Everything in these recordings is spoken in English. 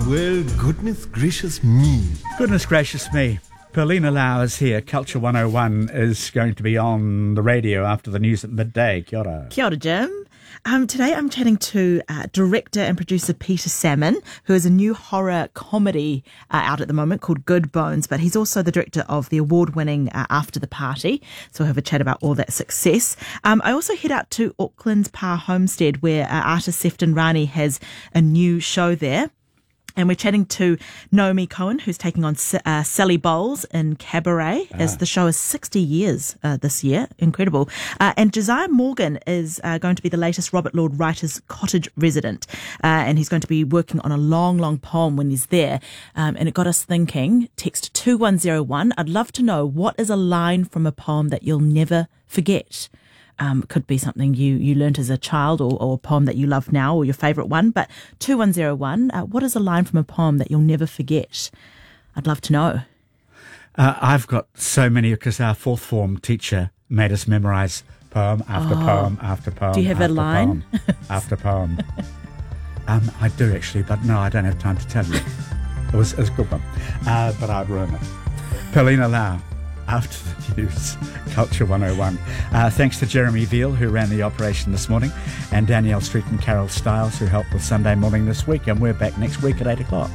Well, goodness gracious me. Goodness gracious me. Paulina Lau is here. Culture 101 is going to be on the radio after the news at midday. Kia ora. Kia ora, Jim. Today I'm chatting to director and producer Peter Salmon, who has a new horror comedy out at the moment called Good Bones, but he's also the director of the award-winning After the Party, so we'll have a chat about all that success. I also head out to Auckland's Pa Homestead, where artist Sefton Rani has a new show there. And we're chatting to Naomi Cohen, who's taking on Sally Bowles in Cabaret, as the show is 60 years this year. Incredible. And Josiah Morgan is going to be the latest Robert Lord writer's cottage resident. And he's going to be working on a long, long poem when he's there. And it got us thinking, text 2101, I'd love to know, what is a line from a poem that you'll never forget? Could be something you learnt as a child or a poem that you love now or your favourite one. But 2101, what is a line from a poem that you'll never forget? I'd love to know. I've got so many because our fourth form teacher made us memorise poem after poem after poem. Do you have a line? Poem after poem. I do actually, but no, I don't have time to tell you. It was a good one, but I'd ruin it. Paulina Lau. After the news, Culture 101. Thanks to Jeremy Veal, who ran the operation this morning, and Danielle Street and Carol Stiles, who helped with Sunday Morning this week. And we're back next week at 8 o'clock.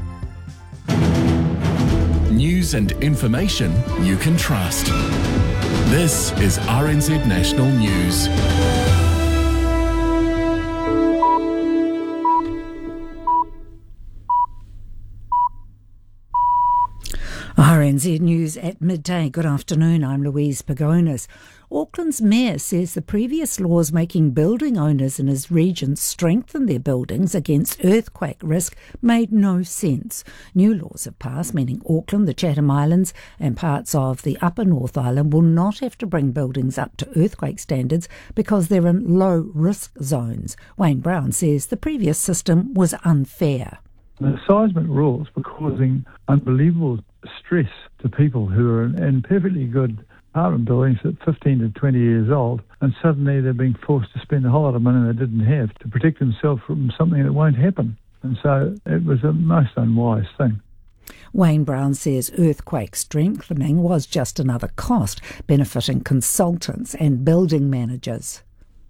News and information you can trust. This is RNZ National News. RNZ News at midday. Good afternoon, I'm Louise Pagonis. Auckland's mayor says the previous laws making building owners in his region strengthen their buildings against earthquake risk made no sense. New laws have passed, meaning Auckland, the Chatham Islands and parts of the Upper North Island will not have to bring buildings up to earthquake standards because they're in low-risk zones. Wayne Brown says the previous system was unfair. The seismic rules were causing unbelievable stress to people who are in perfectly good apartment buildings at 15 to 20 years old, and suddenly they're being forced to spend a whole lot of money they didn't have to protect themselves from something that won't happen. And so it was a most unwise thing. Wayne Brown says earthquake strengthening was just another cost, benefiting consultants and building managers.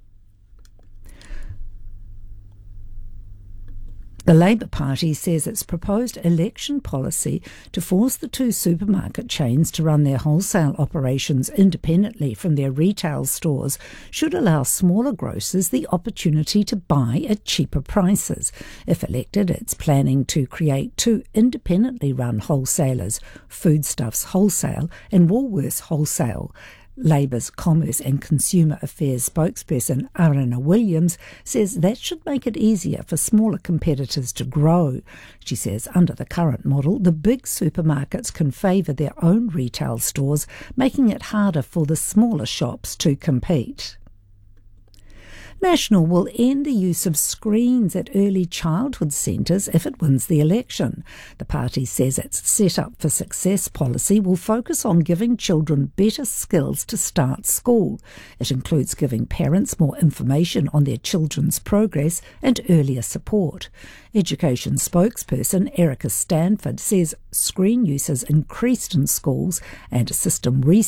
The Labour Party says its proposed election policy to force the two supermarket chains to run their wholesale operations independently from their retail stores should allow smaller grocers the opportunity to buy at cheaper prices. If elected, it's planning to create two independently run wholesalers, Foodstuffs Wholesale and Woolworths Wholesale. Labour's Commerce and Consumer Affairs spokesperson Arana Williams says that should make it easier for smaller competitors to grow. She says under the current model, the big supermarkets can favour their own retail stores, making it harder for the smaller shops to compete. National will end the use of screens at early childhood centres if it wins the election. The party says its Set Up for Success policy will focus on giving children better skills to start school. It includes giving parents more information on their children's progress and earlier support. Education spokesperson Erica Stanford says screen use has increased in schools and a system